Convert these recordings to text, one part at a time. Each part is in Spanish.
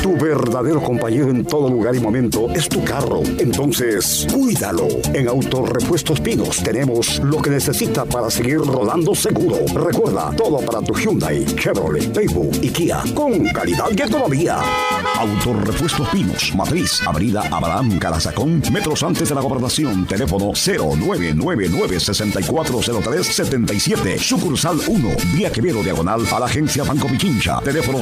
Tu verdadero compañero en todo lugar y momento es tu carro. Entonces, cuídalo. En Autorepuestos Pinos tenemos lo que necesita para seguir rodando seguro. Recuerda, todo para tu Hyundai, Chevrolet, Daewoo y Kia, con calidad y economía. Autorepuestos Pinos, Matriz, Avenida Abraham Calazacón, metros antes de la Gobernación. Teléfono 0999-640377. Sucursal 1, Vía Quevedo, diagonal a la agencia Banco Pichincha. Teléfono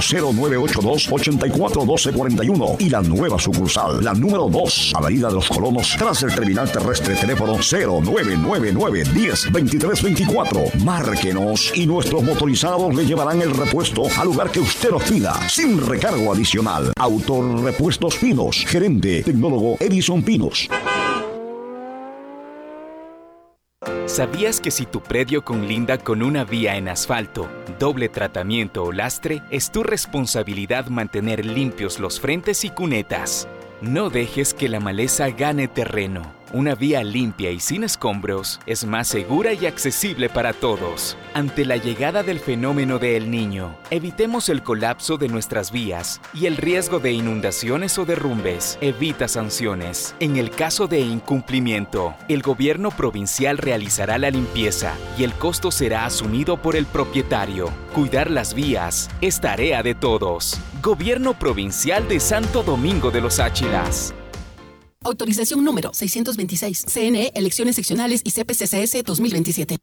0982-841241. Y la nueva sucursal, la número 2, Avenida de los Colonos, tras el terminal terrestre. Teléfono 0999-102324. Márquenos y nuestros motorizados le llevarán el repuesto al lugar que usted nos pida, sin recargo adicional. Autorepuestos Pinos. Gerente tecnólogo Edison Pinos. ¿Sabías que si tu predio conlinda con una vía en asfalto, doble tratamiento o lastre, es tu responsabilidad mantener limpios los frentes y cunetas? No dejes que la maleza gane terreno. Una vía limpia y sin escombros es más segura y accesible para todos. Ante la llegada del fenómeno de El Niño, evitemos el colapso de nuestras vías y el riesgo de inundaciones o derrumbes. Evita sanciones. En el caso de incumplimiento, el gobierno provincial realizará la limpieza y el costo será asumido por el propietario. Cuidar las vías es tarea de todos. Gobierno Provincial de Santo Domingo de los Áchilas. Autorización número 626. CNE, Elecciones Seccionales y CPCCS 2027.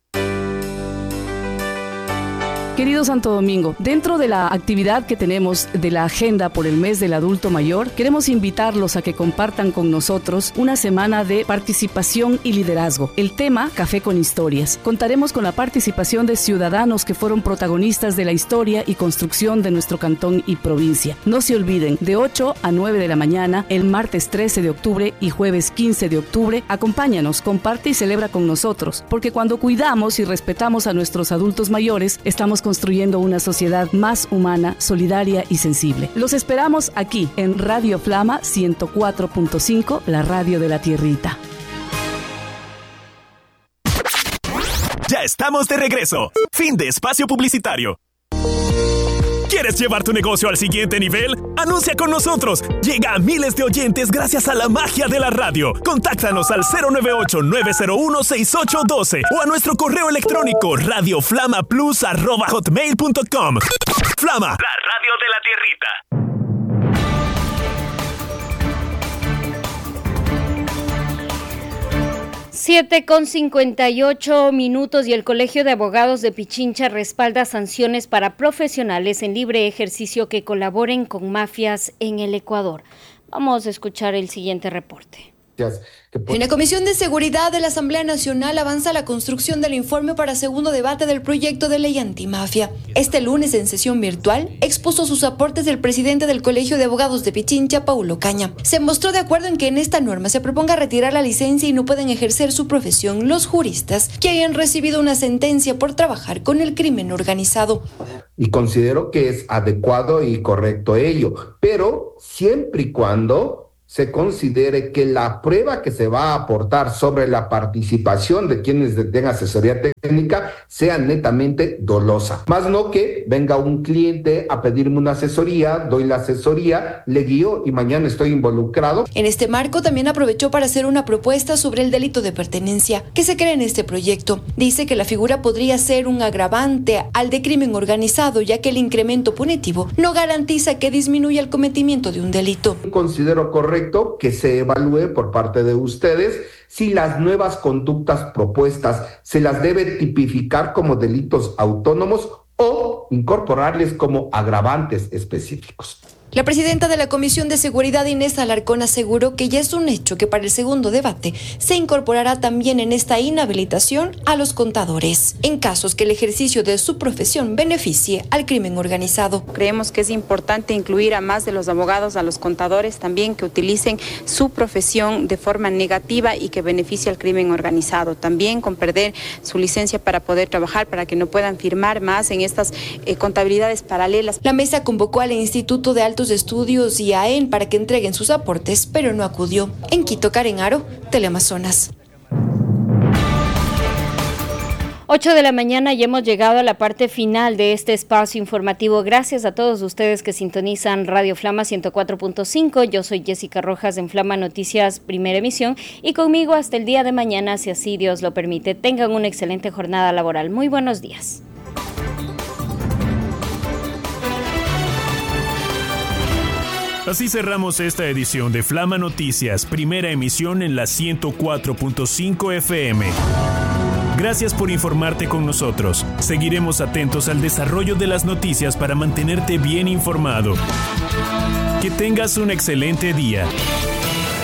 Querido Santo Domingo, dentro de la actividad que tenemos de la agenda por el mes del adulto mayor, queremos invitarlos a que compartan con nosotros una semana de participación y liderazgo. El tema, Café con Historias. Contaremos con la participación de ciudadanos que fueron protagonistas de la historia y construcción de nuestro cantón y provincia. No se olviden, de 8 a 9 de la mañana, el martes 13 de octubre y jueves 15 de octubre, acompáñanos, comparte y celebra con nosotros, porque cuando cuidamos y respetamos a nuestros adultos mayores, estamos construyendo una sociedad más humana, solidaria y sensible. Los esperamos aquí en Radio Flama 104.5, la radio de la tierrita. Ya estamos de regreso. Fin de espacio publicitario. ¿Quieres llevar tu negocio al siguiente nivel? ¡Anuncia con nosotros! Llega a miles de oyentes gracias a la magia de la radio. Contáctanos al 098-901-6812 o a nuestro correo electrónico radioflamaplus@hotmail.com. Flama, la radio de la tierrita. 7:58 y el Colegio de Abogados de Pichincha respalda sanciones para profesionales en libre ejercicio que colaboren con mafias en el Ecuador. Vamos a escuchar el siguiente reporte. En la Comisión de Seguridad de la Asamblea Nacional avanza la construcción del informe para segundo debate del proyecto de ley antimafia. Este lunes, en sesión virtual, expuso sus aportes el presidente del Colegio de Abogados de Pichincha, Paulo Caña. Se mostró de acuerdo en que en esta norma se proponga retirar la licencia y no pueden ejercer su profesión los juristas que hayan recibido una sentencia por trabajar con el crimen organizado. Y considero que es adecuado y correcto ello, pero siempre y cuando se considere que la prueba que se va a aportar sobre la participación de quienes den asesoría técnica sea netamente dolosa. Más no que venga un cliente a pedirme una asesoría, doy la asesoría, le guío y mañana estoy involucrado. En este marco también aprovechó para hacer una propuesta sobre el delito de pertenencia que se crea en este proyecto. Dice que la figura podría ser un agravante al de crimen organizado, ya que el incremento punitivo no garantiza que disminuya el cometimiento de un delito. Considero correcto que se evalúe por parte de ustedes si las nuevas conductas propuestas se las debe tipificar como delitos autónomos o incorporarles como agravantes específicos. La presidenta de la Comisión de Seguridad, Inés Alarcón, aseguró que ya es un hecho que para el segundo debate se incorporará también en esta inhabilitación a los contadores, en casos que el ejercicio de su profesión beneficie al crimen organizado. Creemos que es importante incluir a más de los abogados, a los contadores también que utilicen su profesión de forma negativa y que beneficie al crimen organizado. También con perder su licencia para poder trabajar, para que no puedan firmar más en estas contabilidades paralelas. La mesa convocó al Instituto de Altos Estudios y AEN para que entreguen sus aportes, pero no acudió. En Quito, Karen Aro, Teleamazonas. 8 de la mañana y hemos llegado a la parte final de este espacio informativo. Gracias a todos ustedes que sintonizan Radio Flama 104.5. Yo soy Jessica Rojas en Flama Noticias, primera emisión, y conmigo hasta el día de mañana, si así Dios lo permite. Tengan una excelente jornada laboral. Muy buenos días. Así cerramos esta edición de Flama Noticias, primera emisión en la 104.5 FM. Gracias por informarte con nosotros. Seguiremos atentos al desarrollo de las noticias para mantenerte bien informado. Que tengas un excelente día.